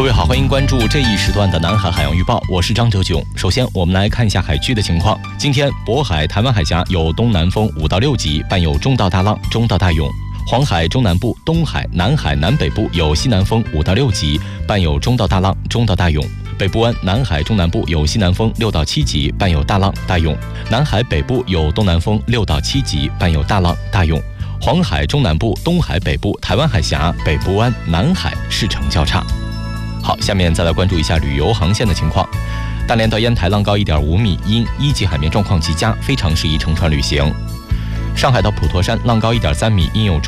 各位好，欢迎关注这一时段的南海海洋预报，我是张九炯。首先，我们来看一下海区的情况。今天，渤海、台湾海峡有东南风5到6级，伴有中到大浪、中到大涌；黄海中南部、东海、南海南北部有西南风5到6级，伴有中到大浪、中到大涌；北部湾、南海中南部有西南风6到7级，伴有大浪、大涌；南海北部有东南风6到7级，伴有大浪、大涌；黄海中南部、东海北部、台湾海峡、北部湾、南海势成较差。好，下面再来关注一下旅游航线的情况。大连到烟台浪高1.5米，因1级海面状况极佳，非常适宜乘船旅行。上海到普陀山浪高1.3米，因有